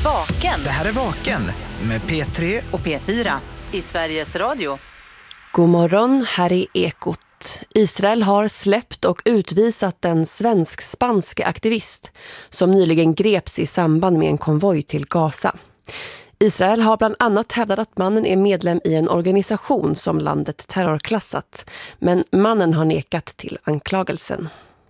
Vaken. Det här är Vaken med P3 och P4 i Sveriges Radio. God morgon, här är Ekot. Israel har släppt och utvisat en svensk-spansk aktivist som nyligen greps i samband med en konvoj till Gaza. Israel har bland annat hävdat att mannen är medlem i en organisation som landet terrorklassat, men mannen har nekat till anklagelsen.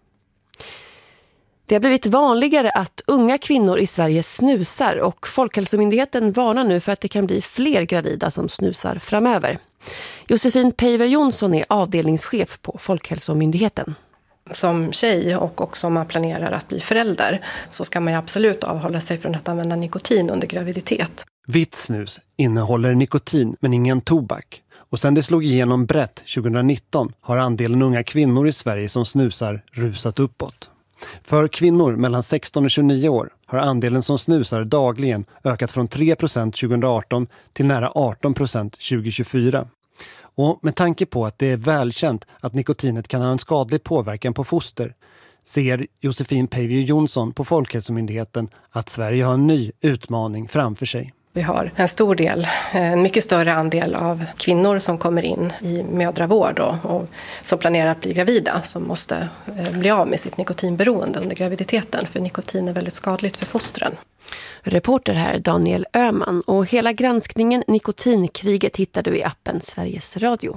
Det har blivit vanligare att unga kvinnor i Sverige snusar och Folkhälsomyndigheten varnar nu för att det kan bli fler gravida som snusar framöver. Josefin Peiver Jonsson är avdelningschef på Folkhälsomyndigheten. Som tjej och också om man planerar att bli förälder så ska man ju absolut avhålla sig från att använda nikotin under graviditet. Vitt snus innehåller nikotin men ingen tobak. Och sen det slog igenom brett 2019 har andelen unga kvinnor i Sverige som snusar rusat uppåt. För kvinnor mellan 16 och 29 år har andelen som snusar dagligen ökat från 3% 2018 till nära 18% 2024. Och med tanke på att det är välkänt att nikotinet kan ha en skadlig påverkan på foster ser Josefin Peiver Jonsson på Folkhälsomyndigheten att Sverige har en ny utmaning framför sig. Vi har en mycket större andel av kvinnor som kommer in i mödravård och som planerar att bli gravida som måste bli av med sitt nikotinberoende under graviditeten för nikotin är väldigt skadligt för fostren. Reporter här Daniel Öhman och hela granskningen Nikotinkriget hittar du i appen Sveriges Radio.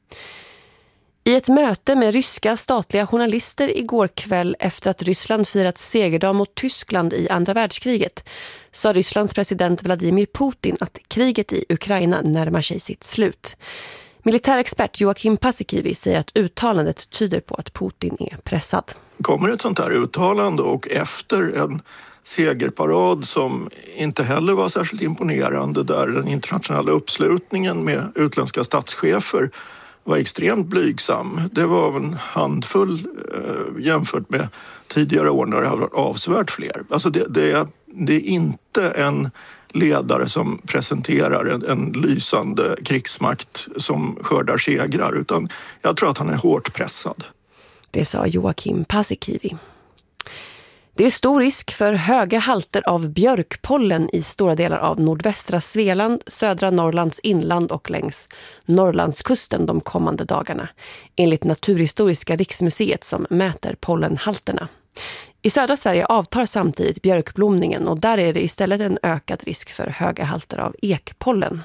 I ett möte med ryska statliga journalister igår kväll efter att Ryssland firat segerdag mot Tyskland i andra världskriget sa Rysslands president Vladimir Putin att kriget i Ukraina närmar sig sitt slut. Militärexpert Joakim Paasikivi säger att uttalandet tyder på att Putin är pressad. Kommer ett sånt här uttalande och efter en segerparad som inte heller var särskilt imponerande där den internationella uppslutningen med utländska statschefer var extremt blygsam. Det var en handfull jämfört med tidigare år när det har varit avsevärt fler. Alltså det är inte en ledare som presenterar en lysande krigsmakt som skördar segrar utan jag tror att han är hårt pressad. Det sa Joakim Paasikivi. Det är stor risk för höga halter av björkpollen i stora delar av nordvästra Svealand, södra Norrlands inland och längs Norrlandskusten de kommande dagarna, enligt Naturhistoriska riksmuseet som mäter pollenhalterna. I södra Sverige avtar samtidigt björkblomningen och där är det istället en ökad risk för höga halter av ekpollen.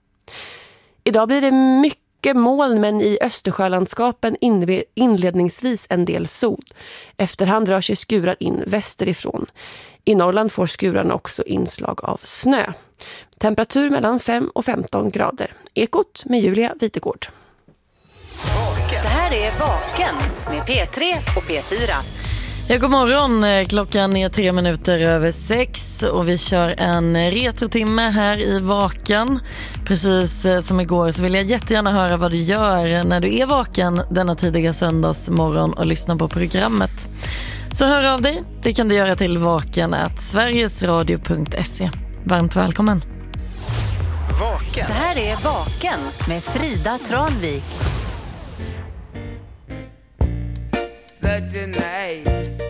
Idag blir det mycket moln men i Östersjölandskapen inledningsvis en del sol. Efterhand rör sig skurar in västerifrån. I Norrland får skurarna också inslag av snö. Temperatur mellan 5 och 15 grader. Ekot med Julia Vitegård. Det här är Vaken med P3 och P4. Ja, god morgon. Klockan är 3 minuter över 6 och vi kör en retrotimme här i Vaken. Precis som igår så vill jag jättegärna höra vad du gör när du är vaken denna tidiga söndagsmorgon och lyssnar på programmet. Så hör av dig. Det kan du göra till vaken@sverigesradio.se. Varmt välkommen. Vaken. Det här är Vaken med Frida Tranvik. Such a night.